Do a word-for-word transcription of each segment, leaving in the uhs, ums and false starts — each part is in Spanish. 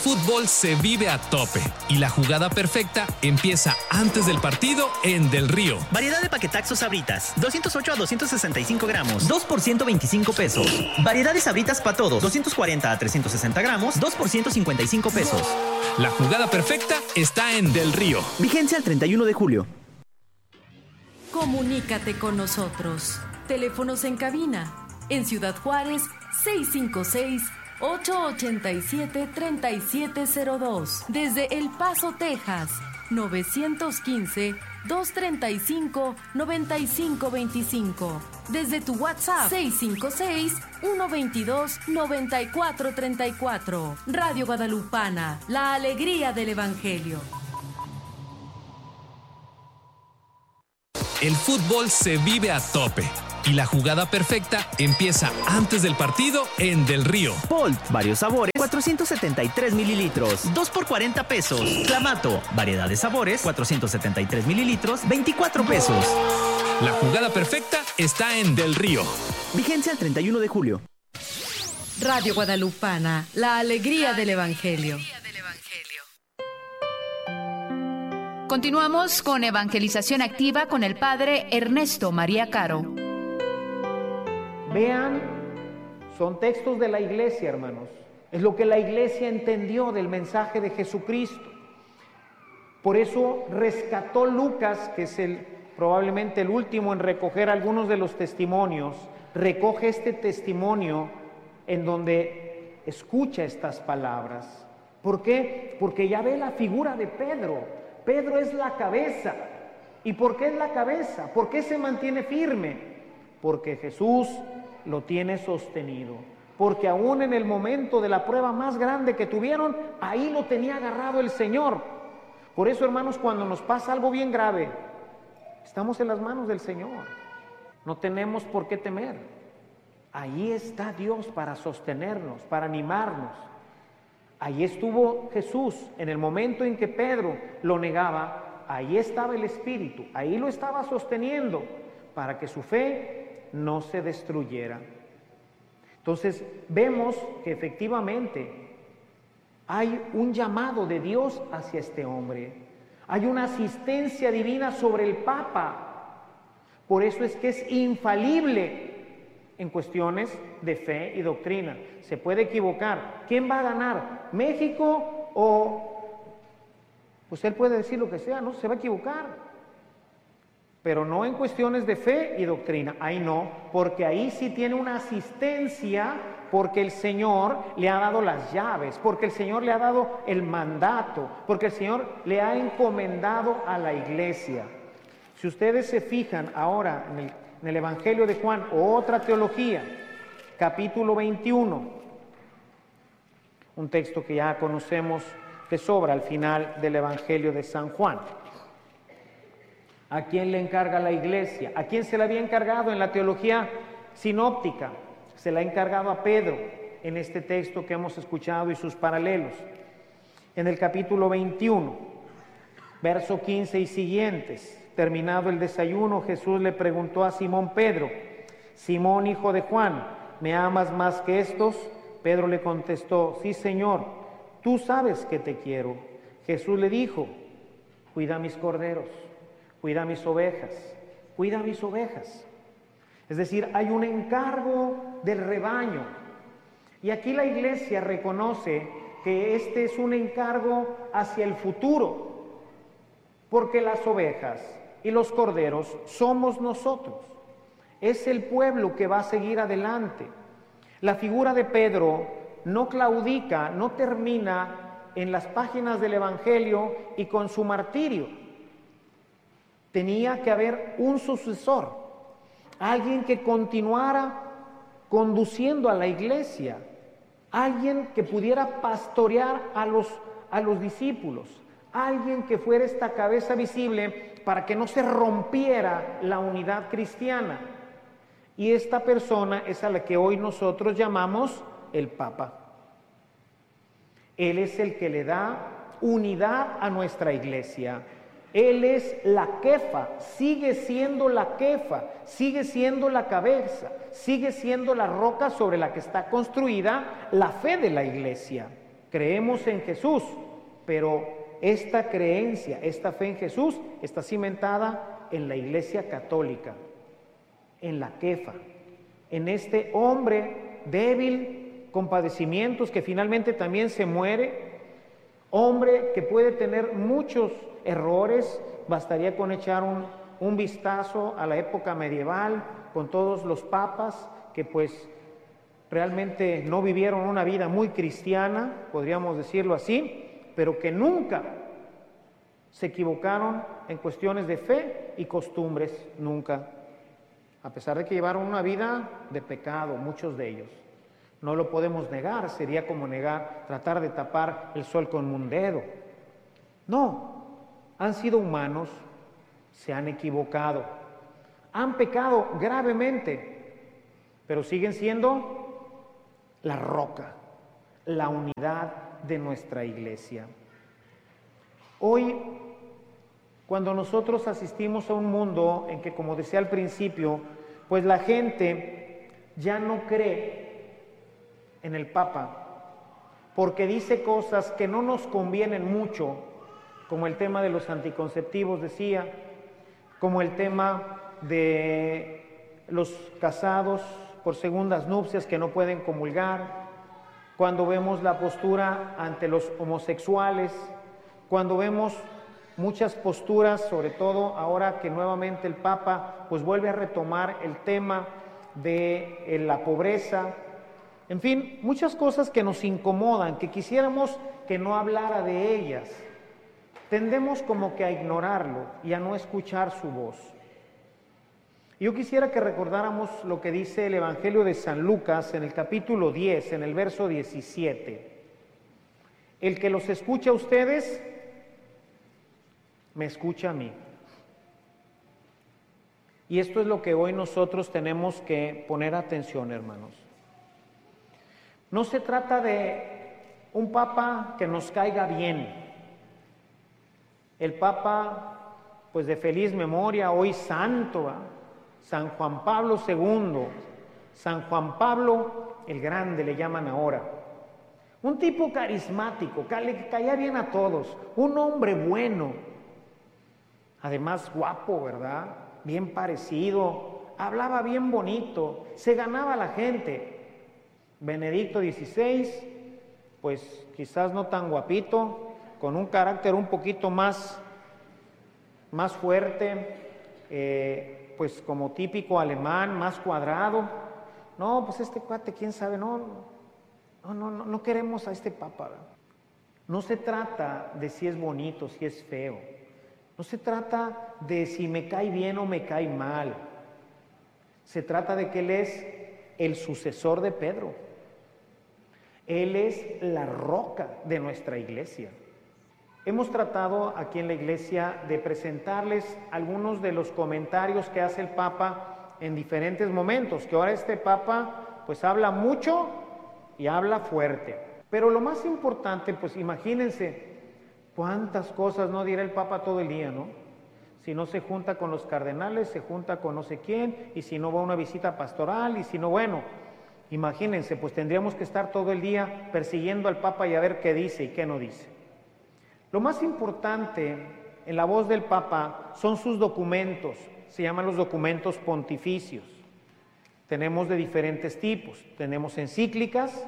Fútbol se vive a tope y la jugada perfecta empieza antes del partido en Del Río. Variedad de paquetaxos Sabritas, doscientos ocho a doscientos sesenta y cinco gramos, dos por ciento veinticinco pesos. Variedad de Sabritas para todos, doscientos cuarenta a trescientos sesenta gramos, dos por ciento cincuenta y cinco pesos. La jugada perfecta está en Del Río. Vigencia el treinta y uno de julio. Comunícate con nosotros. Teléfonos en cabina. En Ciudad Juárez, seis cinco seis, ocho ocho siete, tres siete cero dos. Desde El Paso, Texas, nueve uno cinco, dos tres cinco, nueve cinco dos cinco. Desde tu WhatsApp, seis cinco seis, uno dos dos, nueve cuatro tres cuatro. Radio Guadalupana, la alegría del Evangelio. El fútbol se vive a tope y la jugada perfecta empieza antes del partido en Del Río. Bolt, varios sabores, cuatrocientos setenta y tres mililitros, dos por cuarenta pesos. Clamato, variedad de sabores, cuatrocientos setenta y tres mililitros, veinticuatro pesos. La jugada perfecta está en Del Río. Vigencia el treinta y uno de julio. Radio Guadalupana, la alegría del Evangelio. Continuamos con Evangelización Activa con el Padre Ernesto María Caro. Vean, son textos de la iglesia, hermanos. Es lo que la iglesia entendió del mensaje de Jesucristo. Por eso rescató Lucas, que es el, probablemente el último en recoger algunos de los testimonios, recoge este testimonio en donde escucha estas palabras. ¿Por qué? Porque ya ve la figura de Pedro. Pedro es la cabeza. ¿Y por qué es la cabeza? ¿Por qué se mantiene firme? Porque Jesús lo tiene sostenido. Porque aún en el momento de la prueba más grande que tuvieron, ahí lo tenía agarrado el Señor. Por eso, hermanos, cuando nos pasa algo bien grave, estamos en las manos del Señor. No tenemos por qué temer. Ahí está Dios para sostenernos, para animarnos. Ahí estuvo Jesús en el momento en que Pedro lo negaba. Ahí estaba el Espíritu, ahí lo estaba sosteniendo para que su fe no se destruyera. Entonces vemos que efectivamente hay un llamado de Dios hacia este hombre. Hay una asistencia divina sobre el Papa. Por eso es que es infalible en cuestiones de fe y doctrina. Se puede equivocar. ¿Quién va a ganar? ¿México o...? Pues él puede decir lo que sea, ¿no? Se va a equivocar. Pero no en cuestiones de fe y doctrina. Ahí no, porque ahí sí tiene una asistencia, porque el Señor le ha dado las llaves, porque el Señor le ha dado el mandato, porque el Señor le ha encomendado a la iglesia. Si ustedes se fijan ahora en el en el Evangelio de Juan, otra teología, capítulo veintiuno, un texto que ya conocemos de sobra al final del Evangelio de San Juan. ¿A quién le encarga la iglesia? ¿A quién se le había encargado en la teología sinóptica? Se le ha encargado a Pedro en este texto que hemos escuchado y sus paralelos. En el capítulo veintiuno, verso quince y siguientes. Terminado el desayuno, Jesús le preguntó a Simón Pedro: Simón, hijo de Juan, ¿me amas más que estos? Pedro le contestó: sí, Señor, tú sabes que te quiero. Jesús le dijo: cuida mis corderos, cuida mis ovejas, cuida mis ovejas. Es decir, hay un encargo del rebaño. Y aquí la iglesia reconoce que este es un encargo hacia el futuro, porque las ovejas y los corderos somos nosotros. Es el pueblo que va a seguir adelante. La figura de Pedro no claudica, no termina en las páginas del Evangelio y con su martirio. Tenía que haber un sucesor, alguien que continuara conduciendo a la iglesia, alguien que pudiera pastorear a los, a los discípulos, alguien que fuera esta cabeza visible para que no se rompiera la unidad cristiana. Y esta persona es a la que hoy nosotros llamamos el Papa. Él es el que le da unidad a nuestra iglesia. Él es la Kefa, sigue siendo la Kefa, sigue siendo la cabeza, sigue siendo la roca sobre la que está construida la fe de la iglesia. Creemos en Jesús, pero esta creencia, esta fe en Jesús está cimentada en la Iglesia Católica, en la Kefa, en este hombre débil, con padecimientos, que finalmente también se muere, hombre que puede tener muchos errores. Bastaría con echar un, un vistazo a la época medieval, con todos los papas que pues realmente no vivieron una vida muy cristiana, podríamos decirlo así, pero que nunca se equivocaron en cuestiones de fe y costumbres, nunca, a pesar de que llevaron una vida de pecado, muchos de ellos. No lo podemos negar, sería como negar, tratar de tapar el sol con un dedo. No, han sido humanos, se han equivocado, han pecado gravemente, pero siguen siendo la roca, la unidad de nuestra iglesia. Hoy, cuando nosotros asistimos a un mundo en que, como decía al principio, pues la gente ya no cree en el Papa, porque dice cosas que no nos convienen mucho, como el tema de los anticonceptivos, decía, como el tema de los casados por segundas nupcias que no pueden comulgar, cuando vemos la postura ante los homosexuales, cuando vemos muchas posturas, sobre todo ahora que nuevamente el Papa pues vuelve a retomar el tema de eh, la pobreza, en fin, muchas cosas que nos incomodan, que quisiéramos que no hablara de ellas. Tendemos como que a ignorarlo y a no escuchar su voz. Yo quisiera que recordáramos lo que dice el Evangelio de San Lucas en el capítulo diez, en el verso diecisiete. El que los escucha a ustedes, me escucha a mí. Y esto es lo que hoy nosotros tenemos que poner atención, hermanos. No se trata de un papa que nos caiga bien. El papa, pues de feliz memoria, hoy santo, ¿eh? San Juan Pablo segundo, San Juan Pablo el Grande le llaman ahora. Un tipo carismático, que le caía bien a todos, un hombre bueno, además guapo, ¿verdad? Bien parecido, hablaba bien bonito, se ganaba a la gente. Benedicto dieciséis, pues quizás no tan guapito, con un carácter un poquito más, más fuerte, eh, pues como típico alemán, más cuadrado. No, pues este cuate, quién sabe, no, no, no, no, no queremos a este papa, ¿verdad? No se trata de si es bonito, si es feo. No se trata de si me cae bien o me cae mal. Se trata de que él es el sucesor de Pedro. Él es la roca de nuestra iglesia. Hemos tratado aquí en la iglesia de presentarles algunos de los comentarios que hace el Papa en diferentes momentos, que ahora este Papa pues habla mucho y habla fuerte. Pero lo más importante, pues imagínense cuántas cosas no dirá el Papa todo el día, ¿no? Si no se junta con los cardenales, se junta con no sé quién, y si no va a una visita pastoral, y si no, bueno, imagínense, pues tendríamos que estar todo el día persiguiendo al Papa y a ver qué dice y qué no dice. Lo más importante en la voz del Papa son sus documentos, se llaman los documentos pontificios. Tenemos de diferentes tipos, tenemos encíclicas,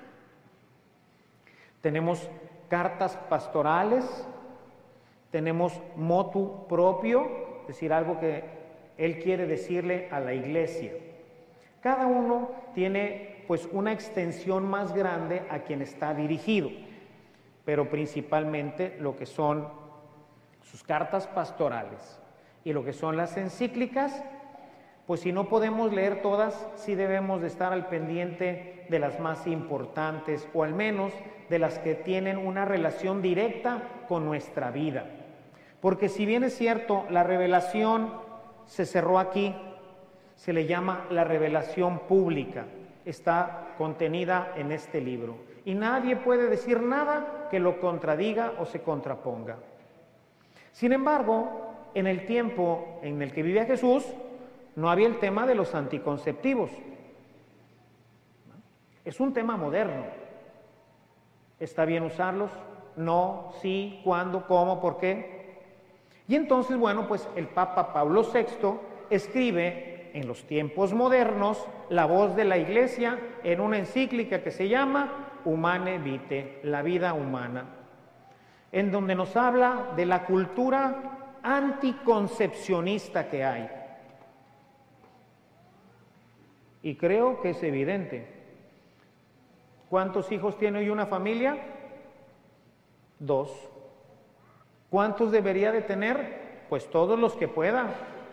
tenemos cartas pastorales, tenemos motu propio, es decir, algo que él quiere decirle a la iglesia. Cada uno tiene pues una extensión más grande a quien está dirigido, pero principalmente lo que son sus cartas pastorales y lo que son las encíclicas, pues si no podemos leer todas, sí debemos de estar al pendiente de las más importantes, o al menos de las que tienen una relación directa con nuestra vida. Porque si bien es cierto, la revelación se cerró aquí, se le llama la revelación pública, está contenida en este libro. Y nadie puede decir nada que lo contradiga o se contraponga. Sin embargo, en el tiempo en el que vivía Jesús, no había el tema de los anticonceptivos. Es un tema moderno. ¿Está bien usarlos? No, sí, cuándo, cómo, por qué. Y entonces, bueno, pues el Papa Pablo sexto escribe en los tiempos modernos la voz de la Iglesia en una encíclica que se llama Humane Vitae, la vida humana, en donde nos habla de la cultura anticoncepcionista que hay. Y creo que es evidente. ¿Cuántos hijos tiene hoy una familia? Dos. ¿Cuántos debería de tener? Pues todos los que pueda.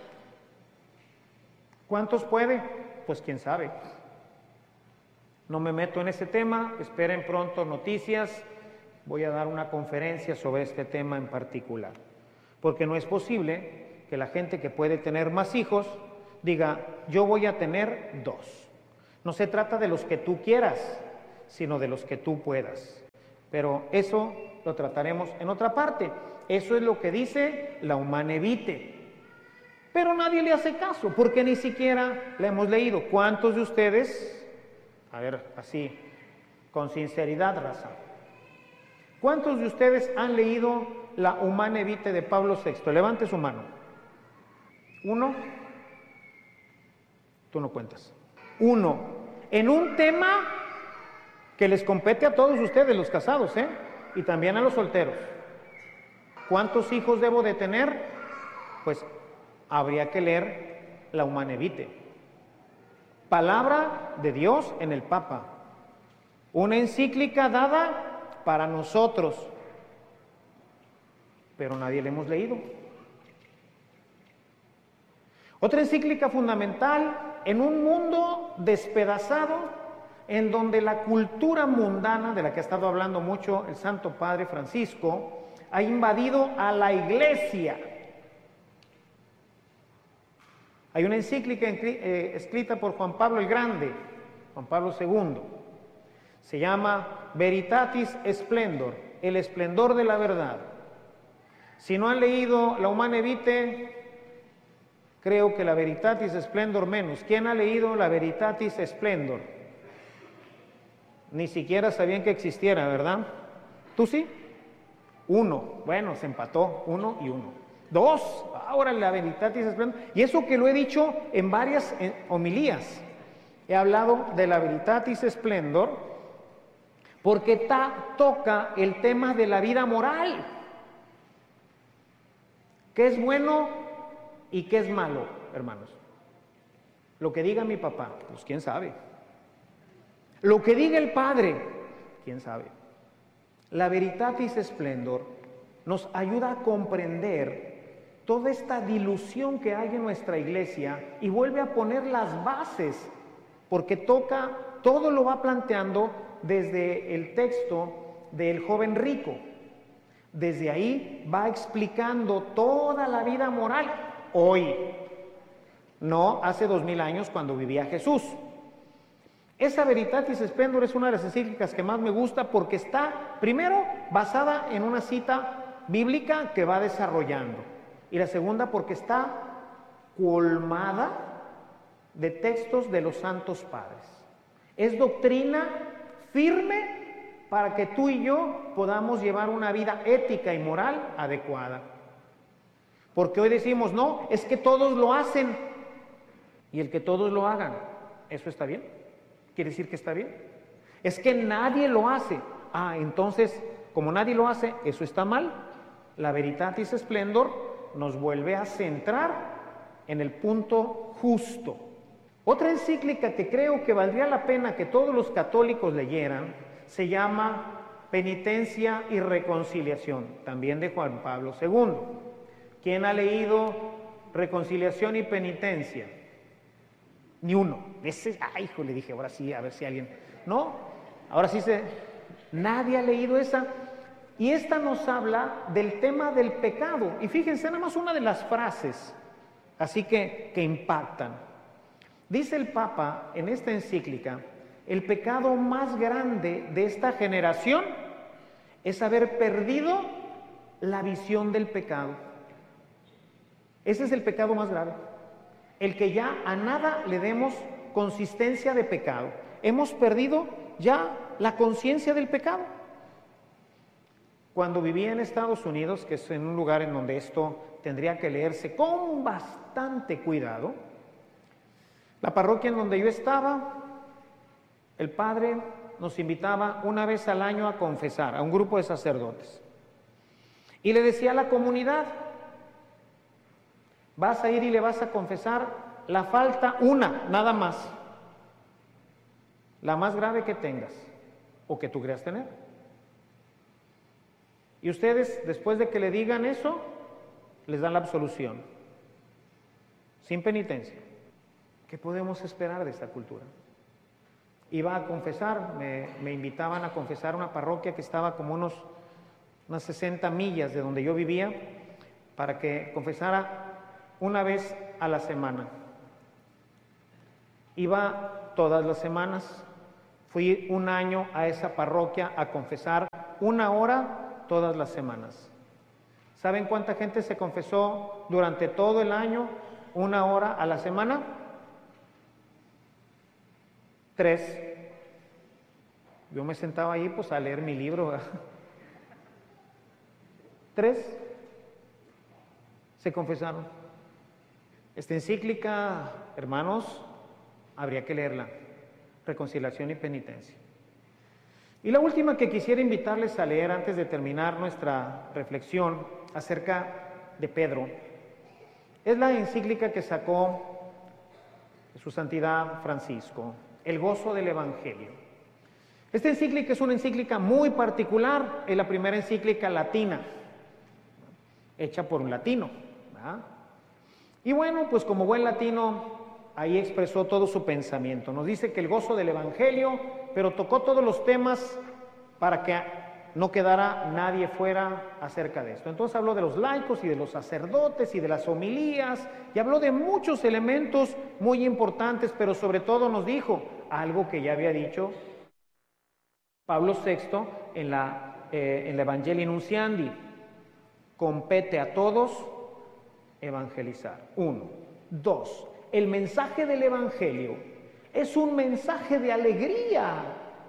¿Cuántos puede? Pues quién sabe. No me meto en ese tema, esperen pronto noticias. Voy a dar una conferencia sobre este tema en particular. Porque no es posible que la gente que puede tener más hijos diga, yo voy a tener dos. No se trata de los que tú quieras, sino de los que tú puedas. Pero eso lo trataremos en otra parte. Eso es lo que dice la Humane Vitae. Pero nadie le hace caso, porque ni siquiera la hemos leído. ¿Cuántos de ustedes, a ver, así, con sinceridad, raza, cuántos de ustedes han leído la Humane Vitae de Pablo sexto? Levante su mano. ¿Uno? Tú no cuentas. Uno. En un tema que les compete a todos ustedes, los casados, ¿eh? Y también a los solteros. ¿Cuántos hijos debo de tener? Pues habría que leer la Humane Vitae. Palabra de Dios en el Papa. Una encíclica dada para nosotros. Pero nadie la hemos leído. Otra encíclica fundamental en un mundo despedazado, en donde la cultura mundana, de la que ha estado hablando mucho el Santo Padre Francisco, ha invadido a la Iglesia. Hay una encíclica eh, escrita por Juan Pablo el Grande, Juan Pablo segundo, se llama Veritatis Splendor, el esplendor de la verdad. Si no han leído la Humane Vitae, creo que la Veritatis Splendor menos. ¿Quién ha leído la Veritatis Splendor? Ni siquiera sabían que existiera, ¿verdad? ¿Tú sí? Uno. Bueno, se empató, uno y uno. Dos. Ahora la Veritatis Splendor. Y eso que lo he dicho en varias homilías. He hablado de la Veritatis Splendor porque ta, toca el tema de la vida moral. ¿Qué es bueno y qué es malo, hermanos? Lo que diga mi papá, pues quién sabe. Lo que diga el Padre, quién sabe. La Veritatis Splendor nos ayuda a comprender toda esta dilución que hay en nuestra iglesia y vuelve a poner las bases, porque toca, todo lo va planteando desde el texto del joven rico. Desde ahí va explicando toda la vida moral hoy, no hace dos mil años cuando vivía Jesús. Esa Veritatis Splendor es una de las encíclicas que más me gusta porque está, primero, basada en una cita bíblica que va desarrollando. Y la segunda, porque está colmada de textos de los santos padres. Es doctrina firme para que tú y yo podamos llevar una vida ética y moral adecuada. Porque hoy decimos, no, es que todos lo hacen. Y el que todos lo hagan, ¿eso está bien? ¿Quiere decir que está bien? Es que nadie lo hace. Ah, entonces, como nadie lo hace, ¿eso está mal? La Veritatis Splendor nos vuelve a centrar en el punto justo. Otra encíclica que creo que valdría la pena que todos los católicos leyeran se llama Penitencia y Reconciliación, también de Juan Pablo segundo. ¿Quién ha leído Reconciliación y Penitencia? Ni uno. Ese, ay, hijo, le dije, ahora sí, a ver si alguien. No, ahora sí se. Nadie ha leído esa. Y esta nos habla del tema del pecado. Y fíjense, nada más una de las frases, así que, que impactan. Dice el Papa en esta encíclica: el pecado más grande de esta generación es haber perdido la visión del pecado. Ese es el pecado más grave. El que ya a nada le demos consistencia de pecado. Hemos perdido ya la conciencia del pecado. cuando vivía en Estados Unidos, que es en un lugar en donde esto tendría que leerse con bastante cuidado, la parroquia en donde yo estaba, el padre nos invitaba una vez al año a confesar a un grupo de sacerdotes. Y le decía a la comunidad, vas a ir y le vas a confesar la falta una, nada más, la más grave que tengas o que tú creas tener. Y ustedes, después de que le digan eso, les dan la absolución, sin penitencia. ¿Qué podemos esperar de esta cultura? Iba a confesar, me, me invitaban a confesar a una parroquia que estaba como unos, unas sesenta millas de donde yo vivía, para que confesara una vez a la semana. Iba todas las semanas, fui un año a esa parroquia a confesar una hora todas las semanas. ¿Saben cuánta gente se confesó durante todo el año, una hora a la semana? Tres. Yo me sentaba ahí pues a leer mi libro, ¿verdad? Tres se confesaron. Esta encíclica, hermanos, habría que leerla. Reconciliación y penitencia. Y la última que quisiera invitarles a leer antes de terminar nuestra reflexión acerca de Pedro, es la encíclica que sacó Su Santidad Francisco, El gozo del Evangelio. Esta encíclica es una encíclica muy particular, es la primera encíclica latina, hecha por un latino, ¿verdad? Y bueno, pues como buen latino, ahí expresó todo su pensamiento. Nos dice que el gozo del Evangelio, pero tocó todos los temas para que no quedara nadie fuera acerca de esto. Entonces habló de los laicos y de los sacerdotes y de las homilías, y habló de muchos elementos muy importantes, pero sobre todo nos dijo algo que ya había dicho Pablo sexto en la, eh, en la Evangelii Nunciandi: compete a todos evangelizar. Uno. Dos. El mensaje del Evangelio es un mensaje de alegría,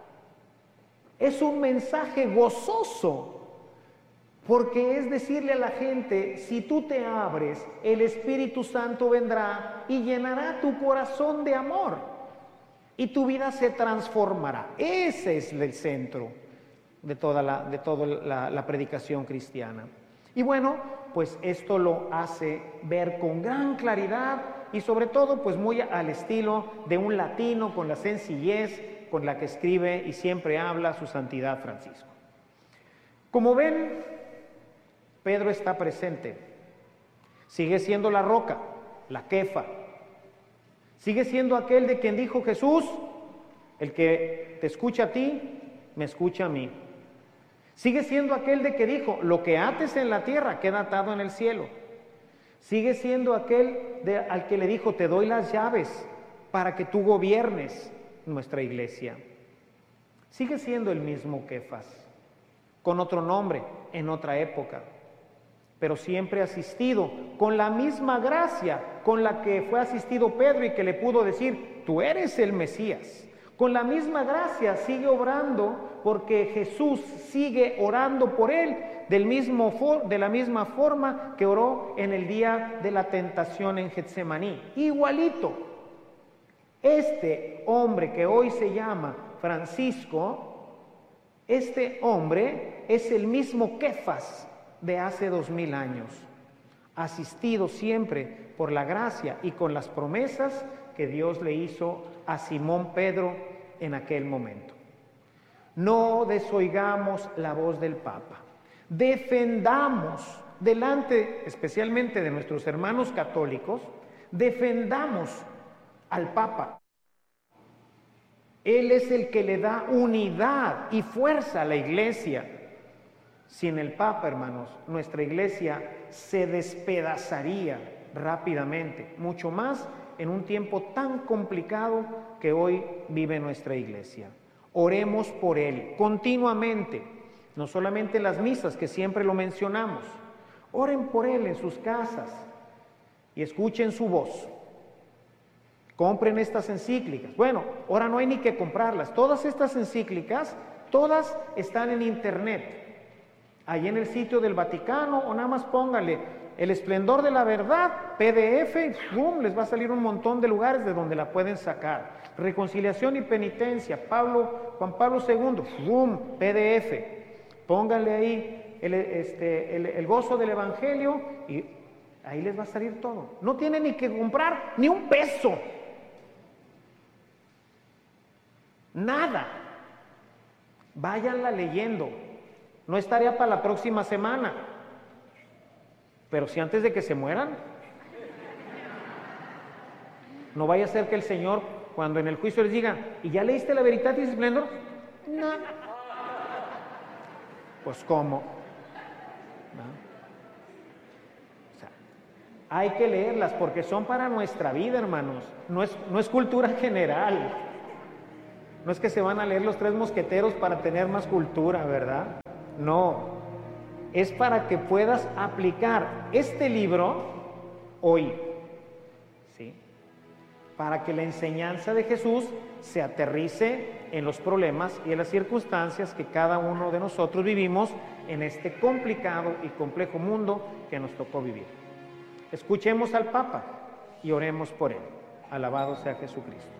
es un mensaje gozoso, porque es decirle a la gente, si tú te abres, el Espíritu Santo vendrá y llenará tu corazón de amor y tu vida se transformará. Ese es el centro de toda la, de toda la, la predicación cristiana. Y bueno, pues esto lo hace ver con gran claridad y sobre todo pues muy al estilo de un latino, con la sencillez con la que escribe y siempre habla su Santidad Francisco. Como ven, Pedro está presente, sigue siendo la roca, la Kefa, sigue siendo aquel de quien dijo Jesús: el que te escucha a ti, me escucha a mí. Sigue siendo aquel de que dijo: lo que ates en la tierra queda atado en el cielo. Sigue siendo aquel de, al que le dijo: te doy las llaves para que tú gobiernes nuestra iglesia. Sigue siendo el mismo Kefas, con otro nombre, en otra época, pero siempre asistido con la misma gracia con la que fue asistido Pedro y que le pudo decir: tú eres el Mesías. Con la misma gracia sigue obrando, porque Jesús sigue orando por él del mismo for, de la misma forma que oró en el día de la tentación en Getsemaní. Igualito. Este hombre que hoy se llama Francisco, este hombre es el mismo Kefas de hace dos mil años, asistido siempre por la gracia y con las promesas que Dios le hizo a Simón Pedro en aquel momento. No desoigamos la voz del Papa, defendamos delante especialmente de nuestros hermanos católicos, defendamos al Papa. Él es el que le da unidad y fuerza a la iglesia. Sin el Papa, hermanos, nuestra iglesia se despedazaría rápidamente, mucho más en un tiempo tan complicado que hoy vive nuestra iglesia. Oremos por él continuamente, no solamente en las misas, que siempre lo mencionamos. Oren por él en sus casas y escuchen su voz. Compren estas encíclicas. Bueno, ahora no hay ni que comprarlas. Todas estas encíclicas, todas están en internet. ahí en el sitio del Vaticano, o nada más póngale El Esplendor de la Verdad, P D F, y ¡bum!, les va a salir un montón de lugares de donde la pueden sacar. Reconciliación y penitencia, Pablo, Juan Pablo segundo, ¡bum!, P D F. Pónganle ahí el, este, el, el gozo del Evangelio y ahí les va a salir todo. No tienen ni que comprar ni un peso. Nada. Váyanla leyendo. No es tarea para la próxima semana. Pero si antes de que se mueran. No vaya a ser que el Señor, cuando en el juicio les diga, ¿y ya leíste la Veritatis Splendor? No. Pues ¿cómo? ¿No? O sea, hay que leerlas porque son para nuestra vida, hermanos. No es, no es cultura general. No es que se van a leer los Tres Mosqueteros para tener más cultura, ¿verdad? No. Es para que puedas aplicar este libro hoy. ¿Sí? Para que la enseñanza de Jesús se aterrice en los problemas y en las circunstancias que cada uno de nosotros vivimos en este complicado y complejo mundo que nos tocó vivir. Escuchemos al Papa y oremos por él. Alabado sea Jesucristo.